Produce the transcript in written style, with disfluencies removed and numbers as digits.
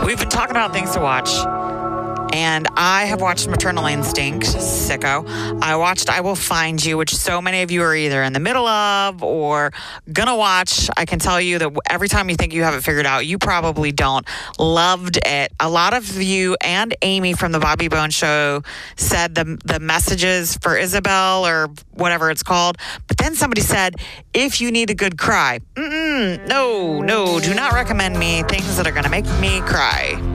We've been talking about things to watch, and I have watched Maternal Instinct, sicko. I watched I Will Find You, which so many of you are either in the middle of or gonna watch. I can tell you that every time you think you have it figured out, you probably don't. Loved it. A lot of you and Amy from the Bobby Bones Show said the messages for Isabel or whatever it's called. But then somebody said, if you need a good cry, no, do not recommend me things that are gonna make me cry.